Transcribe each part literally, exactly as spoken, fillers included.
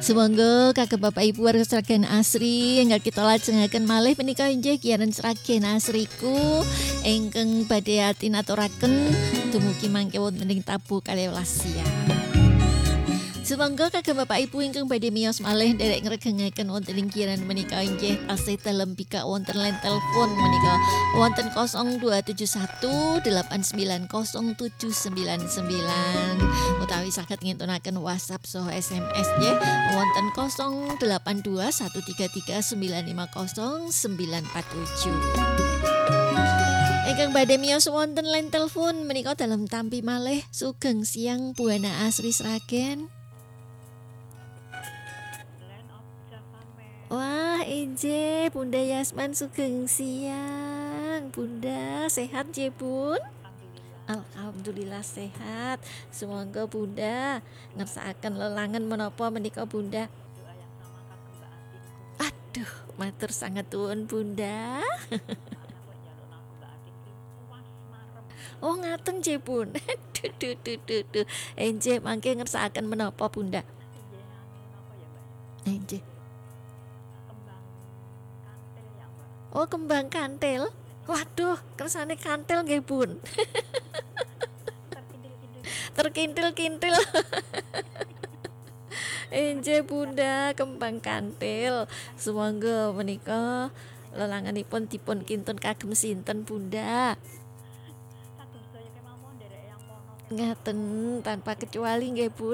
Sumangga kagem Bapak Ibu warga Sragen Asri enggal kita lajengaken malih menika inggih kiaran Sragen Asriku ingkang badhe atinaturaken dumugi mangke wonten ing tabuh kalih welas siang. Sumangga kagem Bapak Ibu ingkang badhe miyos malih nderek ngregengaken wonten ing kiaran menika inggih tasih dalem bika wonten line telepon menika wonten nol dua tujuh satu delapan sembilan nol tujuh sembilan sembilan utawi saged ngintunaken WhatsApp saha S M S nggih wonten nol delapan dua satu tiga tiga sembilan lima nol sembilan empat tujuh. Ingkang badhe miyos wonten line telepon menika dalem tampi malih sugeng siang Buana Asri Sragen. Wah, Inje, Bunda Yasman sugeng siang. Bunda sehat je, Bun? Alhamdulillah sehat. Semoga Bunda ngersakaken lelangan menapa menika Bunda. Aduh, matur sangat tuwun Bunda. Oh, ngaten je, Bun. Duh, duh, duh, duh, duh. Inje mangke ngersakaken menapa Bunda? Inje. Oh, kembang kantil. Waduh, kersane kantil nggih, Bun. Terkintil-kintil. Enje Bunda, kembang kantil. Sumangga menika lelanganipun dipun kintun kagem sinten, Bunda? Ngaten tanpa kecuali nggih, Bun.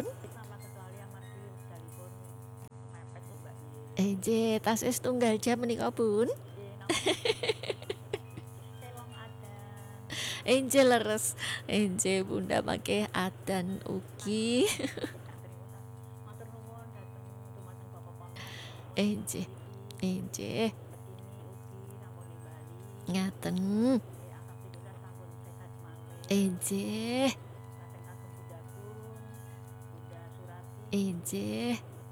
Enje tas es tunggal jam menika, Bun. Enje leres, enje Bunda mangke adan ugi. Enje, enje. Ngaten. Enje. Enje.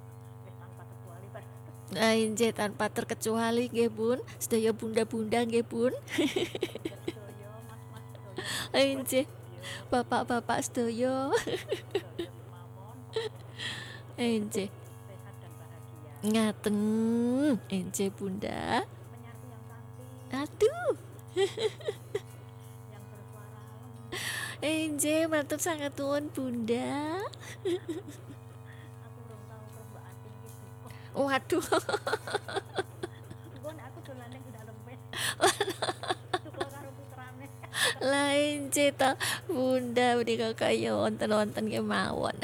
Nah, inje tanpa terkecuali nggih Bun, sedaya bunda-bunda nggih Bun. Inje bapak-bapak sedaya. Inje. Ngaten, inje Bunda. Aduh. Inje matur sangat nuwun Bunda. Waduh. Lain cita Bunda menika kaya wonten-wonten kemawon.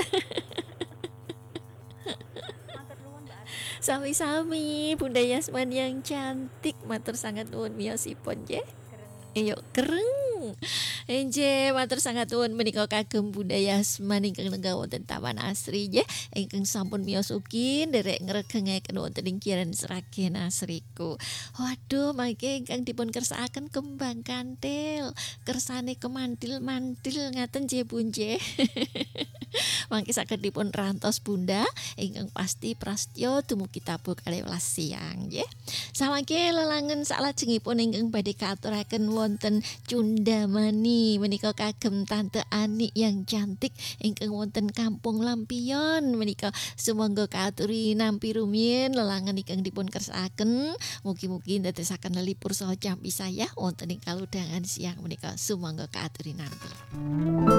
Sami-sami Bunda Yasman yang cantik matur sangat nuwun miyosipun nggih. Iyo kereng. Enje matur sangat nuwun menika kagem Bunda Yasman ingkang lenggah wonten Taman Asri nggih ingkang sampun miyos ugi nderek ngregengaken wonten ing kiaran Sragen Asriku. Waduh mangke ingkang dipun kersakaken kembang kantil. Kersane kemantil-mantil ngaten nggih Bun nggih. Mangke saged dipun rantos Bunda ingkang pasti prastya dumugi tabuh kalih welas siang nggih. Samangke lelangen salajengipun ingkang badhe katuraken wonten Cundamani menika kagem Tante Ani yang cantik ingkang wonten Kampung Lampion menika sumangga katuri nampi rumiyin lelangan ingkang dipun kersakaken mugi-mugi ndadosaken lelipur saha campi saya wonten ing kaludhangan siang menika sumangga katuri nampi.